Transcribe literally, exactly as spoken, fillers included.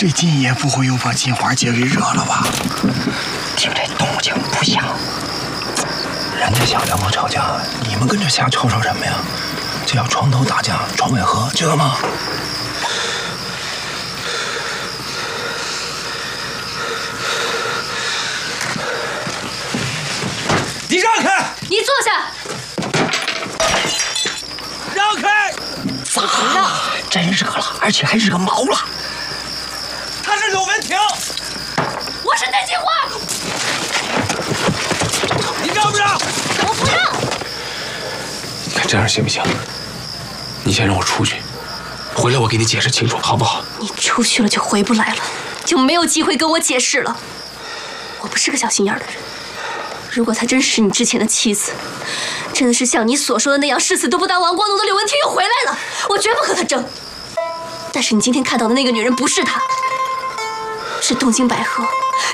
这金爷不会又把金花姐给惹了吧？ 听这动静不像。人家想两口吵架，你们跟着瞎吵吵什么呀？这叫床头打架床尾和，知道吗？ 你让开！ 你坐下。 让开！ 咋了？真热了，而且还热毛了。 他是柳文婷， 我是戴金花。 你让不让？ 我不让。 你看这样行不行？你先让我出去，回来我给你解释清楚，好不好？ 你出去了就回不来了，就没有机会跟我解释了。我不是个小心眼的人。如果她真是你之前的妻子，真的是像你所说的那样誓死都不当亡国奴的柳文婷又回来了，我绝不和她争。但是你今天看到的那个女人不是她，是东京百合，